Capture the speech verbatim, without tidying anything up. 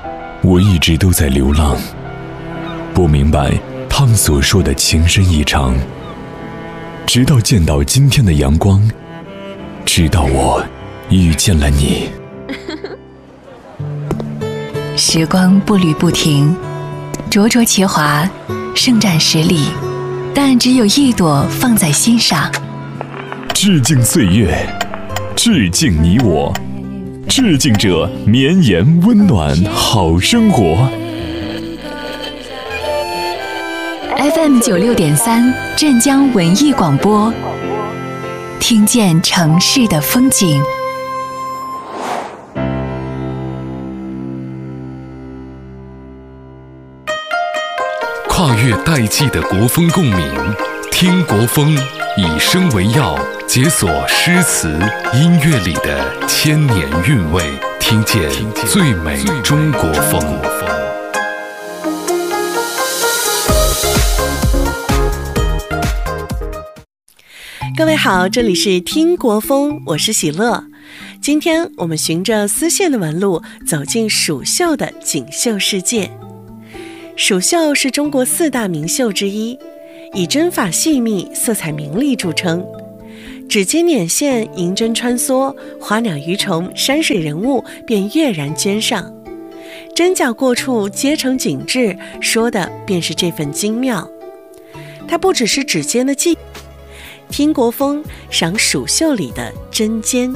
我一直都在流浪，不明白他们所说的情深意长，直到见到今天的阳光，直到我遇见了你。 时光步履不停，灼灼其华，胜战十里，但只有一朵放在心上。 致敬岁月，致敬你我，致敬这绵延温暖好生活。 F M 九六点三，镇江文艺广播，听见城市的风景。 跨越代际的国风共鸣，听国风，以声为药，解锁诗词音乐里的千年韵味，听见最美中国风。 各位好，这里是听国风，我是喜乐。今天我们循着丝线的纹路，走进蜀绣的锦绣世界。蜀绣是中国四大名绣之一，以针法细密、色彩明丽著称。指尖捻线，银针穿梭，花鸟鱼虫、山水人物便跃然肩上。针脚过处皆成景致，说的便是这份精妙。它不只是指尖的技，听国风赏蜀绣里的针尖。